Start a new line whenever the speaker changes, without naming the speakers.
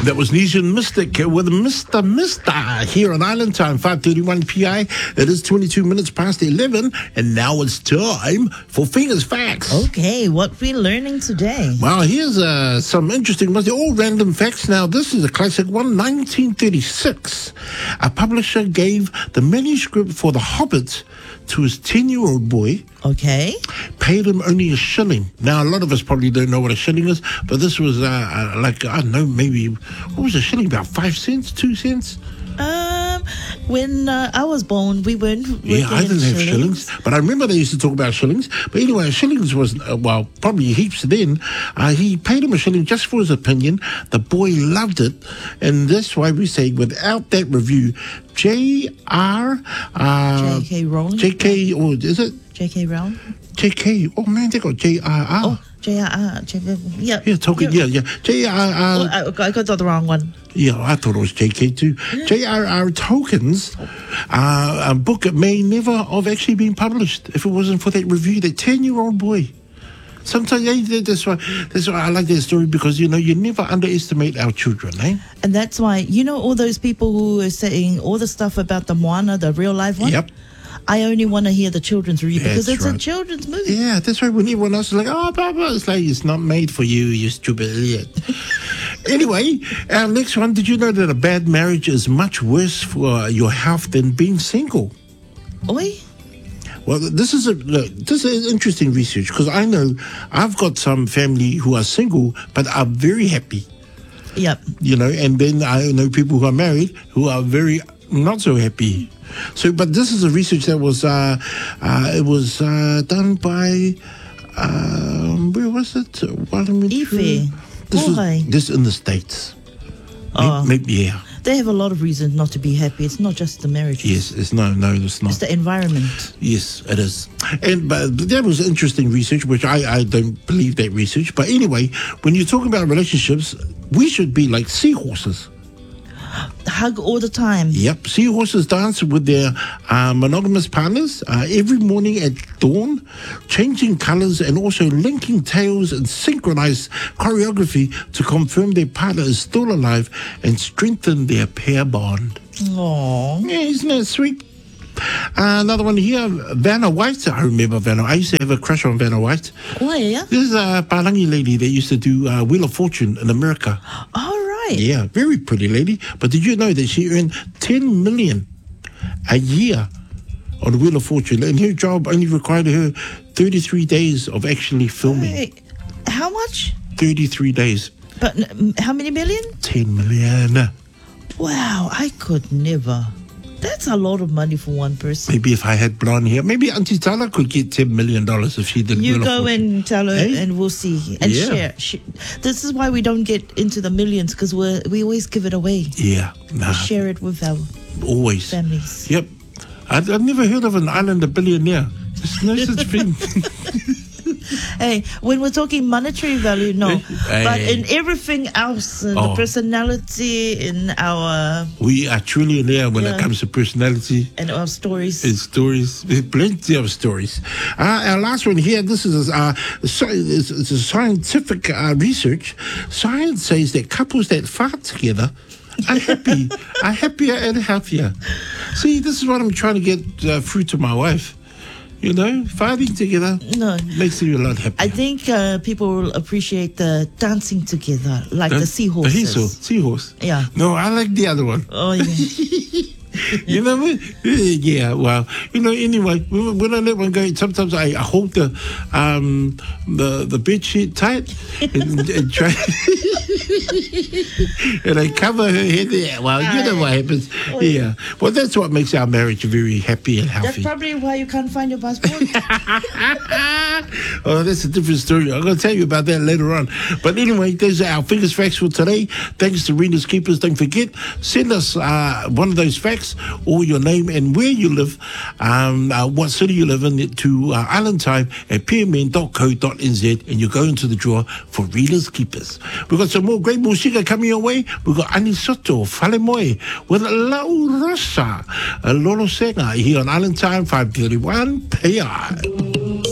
That was Nesian Mystic with Mr. here on Island Time, 5:31 PI. It is 22 minutes past 11, and now it's time for Fingers Facts.
Okay, what we're learning today.
Well, here's some interesting ones. They're all random facts. Now, this is a classic one. 1936, a publisher gave the manuscript for The Hobbit to his 10-year-old boy.
Okay.
Paid him only a shilling. Now, a lot of us probably don't know what a shilling is, but this was like, I don't know, maybe, what was a shilling? About 5 cents, 2 cents?
When I was born, we weren't.
Yeah, I didn't have shillings, but I remember they used to talk about shillings. But anyway, shillings was, well, probably heaps then. He paid him a shilling just for his opinion. The boy loved it, and that's why we say, without that review, J.R.
J.K. Rowling?
J.K. or is it?
J.K. Rowling?
J.K. Oh, man, they got J.R.R.
Oh, J.R.R. Yeah.
Yeah, Tolkien, yeah. J.R.R.
Oh, I got the wrong one.
Yeah, I thought it was J.K. too. J.R.R. Tolkien's a book may never have actually been published if it wasn't for that review, that 10-year-old boy. Sometimes, that's why I like that story, because, you know, you never underestimate our children, eh?
And that's why, you know, all those people who are saying all the stuff about the Moana, the real life one?
Yep.
I only want to hear the children's review because it's
right.
a children's movie.
Yeah, that's right. When everyone else is like, oh, Papa, it's like, it's not made for you, you stupid idiot. Anyway, our next one. Did you know that a bad marriage is much worse for your health than being single?
Oi?
Well, this is interesting research, because I know I've got some family who are single but are very happy.
Yep.
You know, and then I know people who are married who are very not so happy. So, but this is a research that was done by where was it?
Ife.
This in the States.
Oh.
Maybe, yeah.
They have a lot of reasons not to be happy. It's not just the marriage.
Yes, it's not.
It's the environment.
Yes, it is. But that was interesting research, which I don't believe that research. But anyway, when you're talking about relationships, we should be like seahorses.
Hug all the time.
Yep. Seahorses dance with their monogamous partners every morning at dawn, changing colors and also linking tails and synchronized choreography to confirm their partner is still alive and strengthen their pair bond.
Aww.
Yeah, isn't that sweet? Another one here, Vanna White. I remember Vanna. I used to have a crush on Vanna White.
Oh, yeah?
This is a Palangi lady that used to do Wheel of Fortune in America.
All right.
Yeah, very pretty lady. But did you know that she earned $10 million a year on Wheel of Fortune? And her job only required her 33 days of actually filming.
Hey, how much?
33 days.
But how many million?
10 million.
Wow, I could never. That's a lot of money for one person.
Maybe if I had blonde hair, maybe Auntie Tala could get $10 million if she did.
You go and tell her, and we'll see and
Yeah.
share. This is why we don't get into the millions, because we always give it away.
Yeah,
We share it with our
always
families.
Yep, I've never heard of an islander billionaire. There's no such thing.
Hey, when we're talking monetary value, no. But in everything else, in the personality, in our...
We are trillionaire when it comes to personality.
And our stories.
And stories. There's plenty of stories. Our last one here, this is it's a scientific research. Science says that couples that fart together are happy, are happier and healthier. See, this is what I'm trying to get through to my wife. You know, fighting together makes you a lot happier.
I think people will appreciate the dancing together, like the seahorses.
The seahorse.
Yeah.
No, I like the other one.
Oh, yeah.
You know what? Yeah, well, you know, anyway, when I let one go, sometimes I hold the bed sheet tight and try and I cover her head. Yeah, well, you know what happens. Yeah. Well, that's what makes our marriage very happy and healthy.
That's probably why you can't find your passport.
Oh, that's a different story. I'm going to tell you about that later on. But anyway, those are our Fingers Facts for today. Thanks to Readers Keepers. Don't forget, send us one of those facts, or your name and where you live, what city you live in, to Island Time at pmn.co.nz, and you go into the draw for Readers Keepers. We've got some more great music coming your way. We've got Ani Soto, Fale Moe, with Lau Rosa, Lolo Senga, here on Island Time, 5:31 PI.